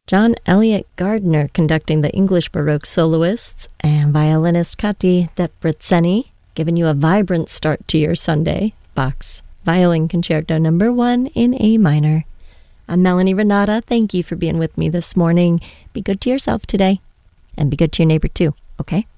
John Elliott Gardner conducting the English Baroque soloists, and violinist Kati Debreceni giving you a vibrant start to your Sunday. Bach's Violin Concerto No. 1 in A minor. I'm Melanie Renata. Thank you for being with me this morning. Be good to yourself today, and be good to your neighbor too, okay?